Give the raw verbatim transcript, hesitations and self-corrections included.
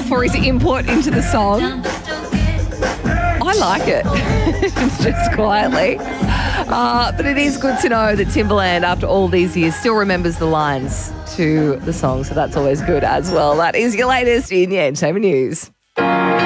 for his input into the song. I like it, just quietly. Uh, but it is good to know that Timbaland, after all these years, still remembers the lines to the song. So that's always good as well. That is your latest in your entertainment news.